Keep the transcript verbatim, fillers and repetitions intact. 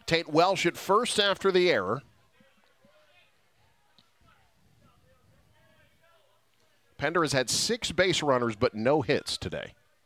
Tate Welsh at first after the error. Pender has had six base runners but no hits today.